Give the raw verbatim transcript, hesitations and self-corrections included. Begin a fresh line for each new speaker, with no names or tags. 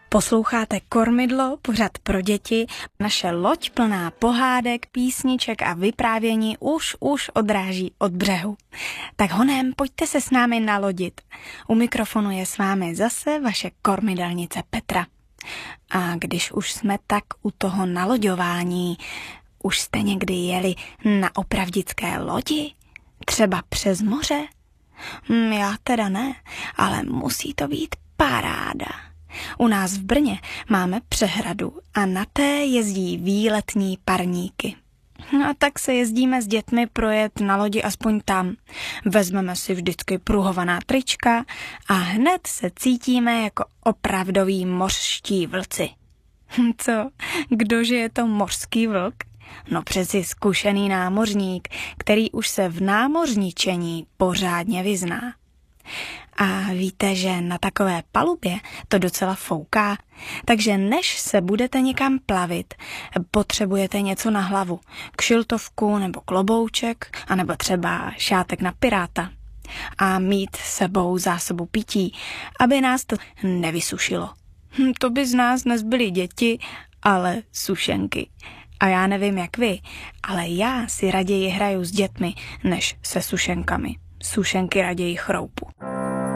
Posloucháte Kormidlo, pořad pro děti. Naše loď plná pohádek, písniček a vyprávění už už odráží od břehu. Tak honem, pojďte se s námi nalodit. U mikrofonu je s vámi zase vaše kormidelnice Petra. A když už jsme tak u toho naloďování, už jste někdy jeli na opravdické lodi? Třeba přes moře? Hm, já teda ne, ale musí to být paráda. U nás v Brně máme přehradu a na té jezdí výletní parníky. A tak se jezdíme s dětmi projet na lodi aspoň tam. Vezmeme si vždycky pruhovaná trička a hned se cítíme jako opravdoví mořští vlci. Co? Kdože je to mořský vlk? No přeci zkušený námořník, který už se v námořničení pořádně vyzná. A víte, že na takové palubě to docela fouká, takže než se budete někam plavit, potřebujete něco na hlavu, kšiltovku nebo klobouček, anebo třeba šátek na piráta. A mít s sebou zásobu pití, aby nás to nevysušilo. Hm, to by z nás nezbyly děti, ale sušenky. A já nevím jak vy, ale já si raději hraju s dětmi, než se sušenkami. Sušenky raději chroupu.